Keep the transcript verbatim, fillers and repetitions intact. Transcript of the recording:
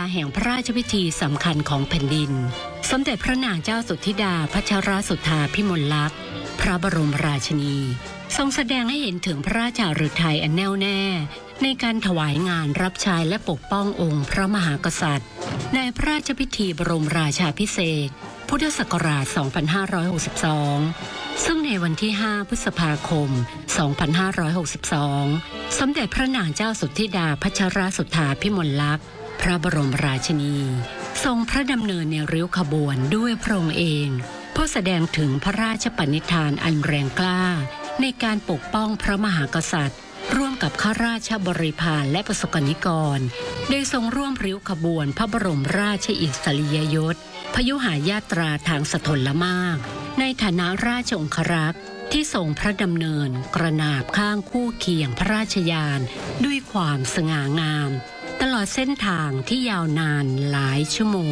แห่งพระราชพิธีสำคัญของแผ่นดินสมเด็จพระนางเจ้าสุทธิดาพัชรสุธาพิมลลักษณ์พระบรมราชินีทรงแสดงให้เห็นถึงพระราชาฤทัยอันแน่วแน่ในการถวายงานรับใช้และปกป้ององค์พระมหากษัตริย์ในพระราชพิธีบรมราชาภิเษกพุทธศักราช สองพันห้าร้อยหกสิบสอง ซึ่งในวันที่ ห้า พฤษภาคม สองพันห้าร้อยหกสิบสอง สมเด็จพระนางเจ้าสุทธิดาพัชรสุธาพิมลลักษณ์พระบรมราชินีทรงพระดำเนินในริ้วขบวนด้วยพระองค์เองเพื่อแสดงถึงพระราชปณิธานอันแรงกล้าในการปกป้องพระมหากษัตริย์ร่วมกับข้าราชบริพารและประสบนิกรได้ทรงร่วมริ้วขบวนพระบรมราชอิสริยยศพยุหญาตราทางสถลมากในฐานะราชองครักษ์ที่ทรงพระดำเนินกระนาบข้างคู่เคียงพระราชยานด้วยความสง่างามตลอดเส้นทางที่ยาวนานหลายชั่วโมง